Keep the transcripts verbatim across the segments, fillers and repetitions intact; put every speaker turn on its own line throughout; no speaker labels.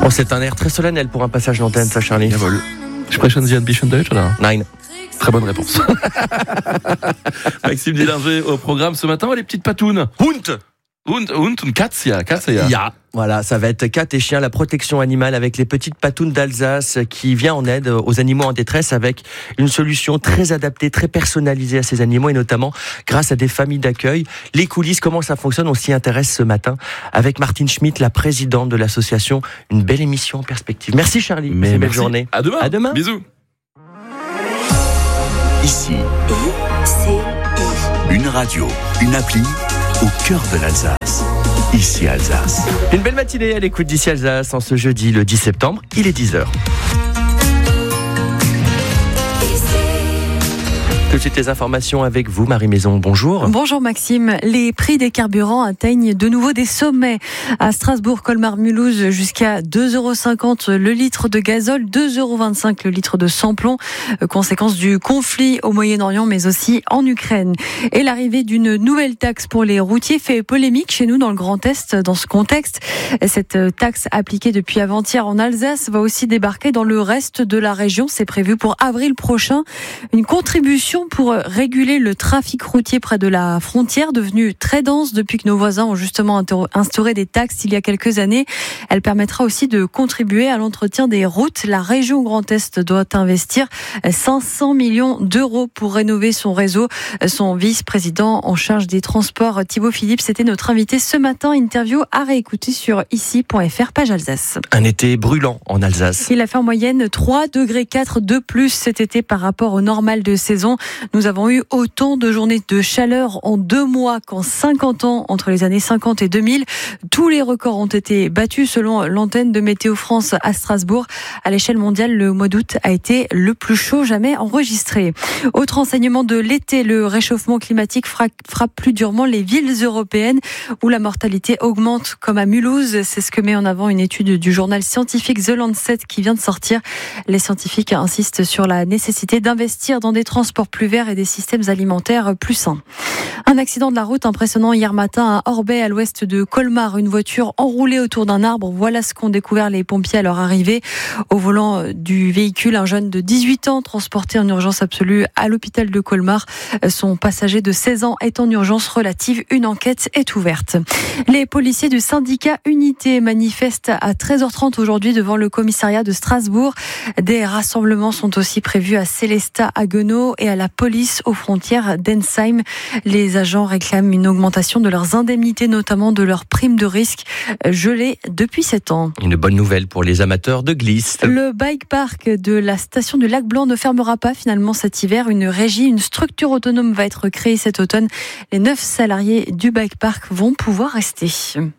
Oh, c'est un air très solennel pour un passage d'antenne, ça, Charlie.
Jawohl. Sprechen Sie ein bisschen Deutsch, oder?
Nein.
Très bonne réponse. Maxime Dillinger au programme ce matin, les petites patounes.
Hund.
Hund, Hund und Katja, Katja.
Ya. Voilà, ça va être cat et chien, la protection animale avec les petites patounes d'Alsace qui vient en aide aux animaux en détresse avec une solution très adaptée, très personnalisée à ces animaux et notamment grâce à des familles d'accueil. Les coulisses, comment ça fonctionne, on s'y intéresse ce matin avec Martine Schmitt, la présidente de l'association. Une belle émission en perspective. Merci Charlie,
Mais
belle
merci.
journée.
À demain.
À demain.
Bisous.
Ici,
I C I.
une radio, une appli au cœur de l'Alsace. Ici Alsace.
Une belle matinée à l'écoute d'Ici Alsace en ce jeudi le dix septembre, il est dix heures. Tout de suite les informations avec vous, Marie Maison. Bonjour.
Bonjour Maxime. Les prix des carburants atteignent de nouveau des sommets. À Strasbourg, Colmar, Mulhouse, jusqu'à deux euros cinquante le litre de gazole, deux euros vingt-cinq le litre de sans-plomb, conséquence du conflit au Moyen-Orient, mais aussi en Ukraine. Et l'arrivée d'une nouvelle taxe pour les routiers fait polémique chez nous dans le Grand Est. Dans ce contexte, cette taxe appliquée depuis avant-hier en Alsace va aussi débarquer dans le reste de la région. C'est prévu pour avril prochain. Une contribution pour réguler le trafic routier près de la frontière, devenu très dense depuis que nos voisins ont justement instauré des taxes il y a quelques années. Elle permettra aussi de contribuer à l'entretien des routes. La région Grand Est doit investir cinq cents millions d'euros pour rénover son réseau. Son vice-président en charge des transports, Thibaut Philippe, c'était notre invité ce matin. Interview à réécouter sur ici point f r, page Alsace.
Un été brûlant en Alsace.
Il a fait en moyenne trois degrés quatre de plus cet été par rapport au normal de saison. Nous avons eu autant de journées de chaleur en deux mois qu'en cinquante ans, entre les années cinquante et deux mille. Tous les records ont été battus selon l'antenne de Météo France à Strasbourg. À l'échelle mondiale, le mois d'août a été le plus chaud jamais enregistré. Autre enseignement de l'été, le réchauffement climatique frappe plus durement les villes européennes où la mortalité augmente, comme à Mulhouse. C'est ce que met en avant une étude du journal scientifique The Lancet qui vient de sortir. Les scientifiques insistent sur la nécessité d'investir dans des transports plus verts et des systèmes alimentaires plus sains. Un accident de la route impressionnant hier matin à Orbey, à l'ouest de Colmar. Une voiture enroulée autour d'un arbre. Voilà ce qu'ont découvert les pompiers à leur arrivée. Au volant du véhicule, un jeune de dix-huit ans transporté en urgence absolue à l'hôpital de Colmar. Son passager de seize ans est en urgence relative. Une enquête est ouverte. Les policiers du syndicat Unité manifestent à treize heures trente aujourd'hui devant le commissariat de Strasbourg. Des rassemblements sont aussi prévus à Célestat, à Guenot et à la police aux frontières d'Ensheim. Les agents réclament une augmentation de leurs indemnités, notamment de leurs primes de risque gelées depuis sept ans.
Une bonne nouvelle pour les amateurs de glisse.
Le bike park de la station du Lac Blanc ne fermera pas finalement cet hiver. Une régie, une structure autonome va être créée cet automne. Les neuf salariés du bike park vont pouvoir rester.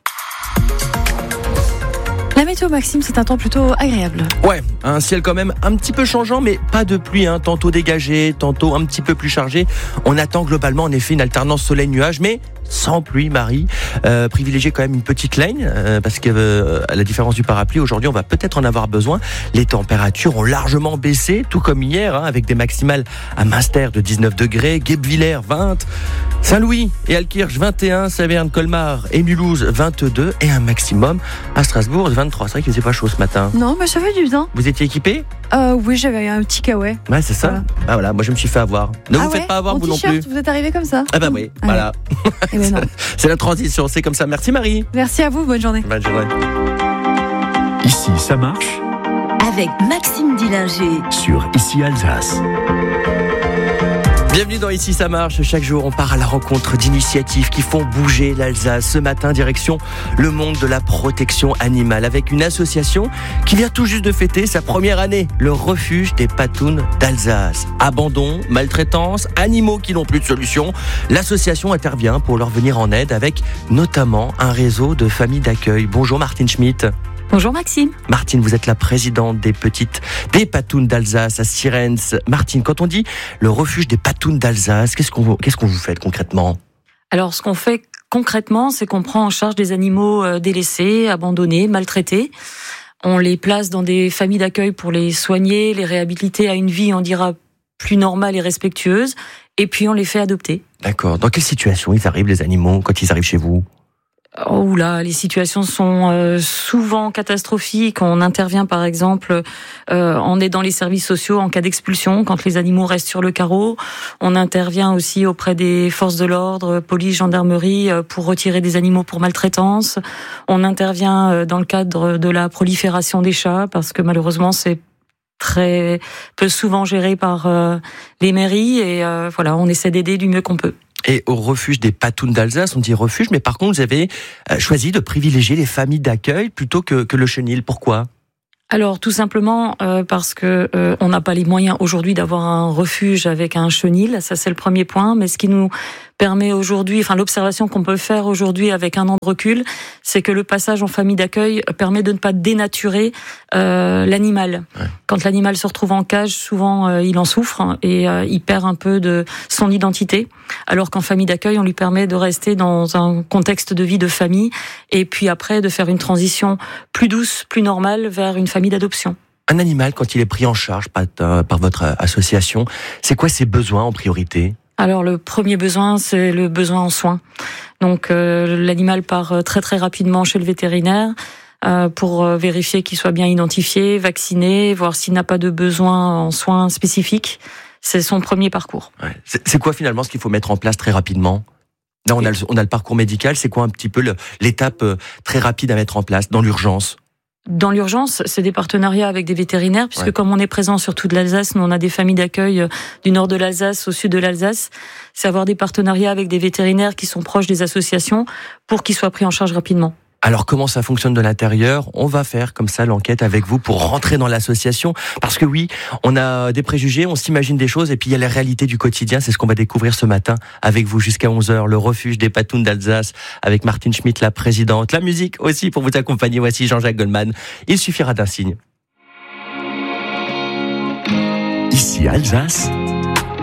La météo, Maxime, c'est un temps plutôt agréable.
Ouais, un ciel quand même un petit peu changeant, mais pas de pluie, hein. Tantôt dégagé, tantôt un petit peu plus chargé. On attend globalement en effet une alternance soleil-nuage, mais sans pluie, Marie. Euh, privilégier quand même une petite laine, euh, parce que euh, à la différence du parapluie, aujourd'hui on va peut-être en avoir besoin. Les températures ont largement baissé, tout comme hier, hein, avec des maximales à Münster de dix-neuf degrés, Guebwiller vingt, Saint-Louis et Altkirch vingt et un, Saverne, Colmar et Mulhouse vingt-deux, et un maximum à Strasbourg vingt-trois. C'est vrai qu'il faisait pas chaud ce matin.
Non, mais ça fait du bien.
Vous étiez équipé ?
Euh, oui, j'avais un petit kawaii.
Ouais, c'est ça.
Voilà.
Ah voilà, moi je me suis fait avoir. Ne
ah
vous
ouais,
faites pas avoir,
en
vous non
t-shirt,
plus.
Vous êtes arrivé comme ça.
Ah bah oui,
ah
voilà.
Eh ben non.
C'est la transition, c'est comme ça. Merci Marie.
Merci à vous, bonne journée.
Bonne journée.
Ici, ça marche
Avec Maxime Dillinger.
sur Ici Alsace.
Bienvenue dans Ici ça marche. Chaque jour on part à la rencontre d'initiatives qui font bouger l'Alsace. Ce matin, direction le monde de la protection animale avec une association qui vient tout juste de fêter sa première année, le refuge des patounes d'Alsace. Abandon, maltraitance, animaux qui n'ont plus de solution. L'association intervient pour leur venir en aide avec notamment un réseau de familles d'accueil. Bonjour Martine Schmitt.
Bonjour Maxime.
Martine, vous êtes la présidente des petites, des patounes d'Alsace à Sierentz. Martine, quand on dit le refuge des patounes d'Alsace, qu'est-ce qu'on, qu'est-ce qu'on vous fait concrètement ?
Alors, ce qu'on fait concrètement, c'est qu'on prend en charge des animaux délaissés, abandonnés, maltraités. On les place dans des familles d'accueil pour les soigner, les réhabiliter à une vie, on dira, plus normale et respectueuse. Et puis, on les fait adopter.
D'accord. Dans quelle situation ils arrivent, les animaux, quand ils arrivent chez vous ?
Oh là, les situations sont euh, souvent catastrophiques. On intervient par exemple, euh, on est dans les services sociaux en cas d'expulsion, quand les animaux restent sur le carreau. On intervient aussi auprès des forces de l'ordre, police, gendarmerie, euh, pour retirer des animaux pour maltraitance. On intervient euh, dans le cadre de la prolifération des chats, parce que malheureusement c'est très peu souvent géré par euh, les mairies. Et euh, voilà, on essaie d'aider du mieux qu'on peut.
Et au refuge des Patounes d'Alsace, on dit refuge, mais par contre, vous avez choisi de privilégier les familles d'accueil plutôt que, que le chenil. Pourquoi ?
Alors tout simplement euh, parce que euh, on n'a pas les moyens aujourd'hui d'avoir un refuge avec un chenil, ça c'est le premier point. Mais ce qui nous permet aujourd'hui, enfin l'observation qu'on peut faire aujourd'hui avec un an de recul, c'est que le passage en famille d'accueil permet de ne pas dénaturer euh, l'animal. Ouais. Quand l'animal se retrouve en cage, souvent euh, il en souffre et euh, il perd un peu de son identité. Alors qu'en famille d'accueil, on lui permet de rester dans un contexte de vie de famille et puis après de faire une transition plus douce, plus normale vers une famille d'adoption.
Un animal, quand il est pris en charge par, par votre association, c'est quoi ses besoins en priorité ?
Alors le premier besoin, c'est le besoin en soins. Donc euh, l'animal part très très rapidement chez le vétérinaire euh, pour vérifier qu'il soit bien identifié, vacciné, voir s'il n'a pas de besoin en soins spécifiques. C'est son premier parcours.
Ouais. C'est, c'est quoi finalement ce qu'il faut mettre en place très rapidement ? Là, on a, le, on a le parcours médical. C'est quoi un petit peu le, l'étape très rapide à mettre en place dans l'urgence ?
Dans l'urgence, c'est des partenariats avec des vétérinaires, puisque ouais. comme on est présent sur toute l'Alsace, nous on a des familles d'accueil du nord de l'Alsace au sud de l'Alsace, c'est avoir des partenariats avec des vétérinaires qui sont proches des associations pour qu'ils soient pris en charge rapidement.
Alors comment ça fonctionne de l'intérieur ? On va faire comme ça l'enquête avec vous pour rentrer dans l'association. Parce que oui, on a des préjugés, on s'imagine des choses et puis il y a la réalité du quotidien. C'est ce qu'on va découvrir ce matin avec vous jusqu'à onze heures. Le refuge des Patounes d'Alsace avec Martine Schmitt, la présidente. La musique aussi pour vous accompagner. Voici Jean-Jacques Goldman. Il suffira d'un signe.
Ici Alsace,